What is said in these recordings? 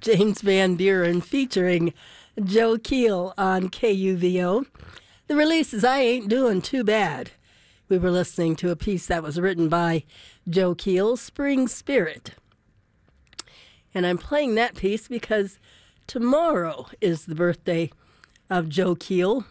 James Van Buren featuring Joe Keel on KUVO. The release is I Ain't Doing Too Bad. We were listening to a piece that was written by Joe Keel, Spring Spirit. And I'm playing that piece because tomorrow is the birthday of Joe Keel,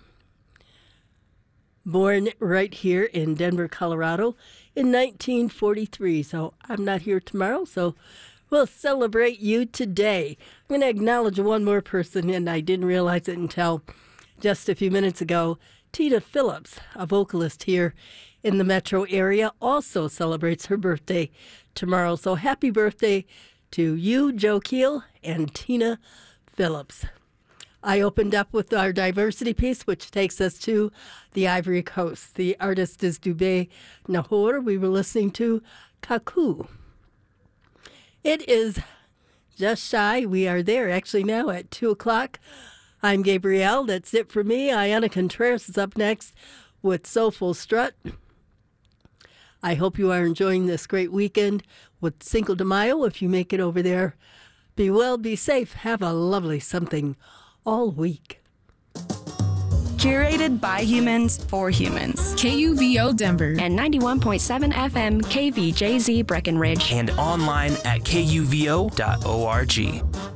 born right here in Denver, Colorado in 1943. So I'm not here tomorrow, so we'll celebrate you today. I'm going to acknowledge one more person, and I didn't realize it until just a few minutes ago. Tina Phillips, a vocalist here in the metro area, also celebrates her birthday tomorrow. So happy birthday to you, Joe Keel, and Tina Phillips. I opened up with our diversity piece, which takes us to the Ivory Coast. The artist is Dubé Nahor. We were listening to Kaku. It is just shy. We are there actually now at 2 o'clock. I'm Gabrielle. That's it for me. Ayana Contreras is up next with Soulful Strut. I hope you are enjoying this great weekend with Cinco de Mayo. If you make it over there, be well, be safe. Have a lovely something all week. Curated by humans for humans. KUVO Denver. And 91.7 FM KVJZ Breckenridge. And online at kuvo.org.